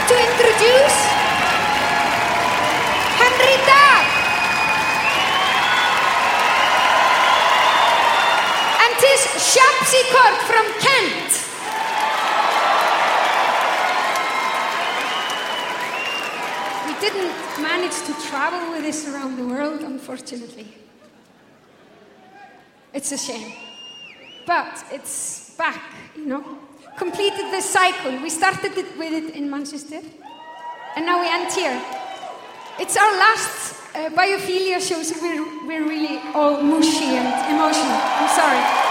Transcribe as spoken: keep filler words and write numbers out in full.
to introduce Henrietta and his Shapsy Court from Kent. We didn't manage to travel with this around the world, unfortunately. It's a shame. But it's back, you know. Completed the cycle. We started it with it in Manchester, and now we end here. It's our last uh, biophilia show, so we're, we're really all mushy and emotional. I'm sorry.